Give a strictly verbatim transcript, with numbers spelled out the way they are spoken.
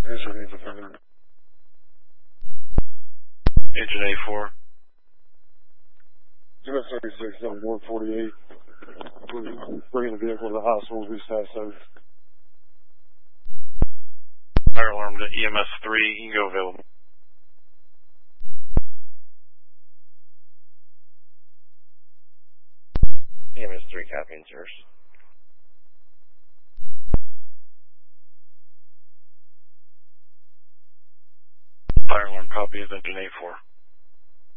Agent A four. U S thirty-six on one forty-eight. Bringing the vehicle to the hospital. We just have so. Fire alarm to E M S three. You can go available. E M S three, copy and yours. Fire alarm copy is engine A four.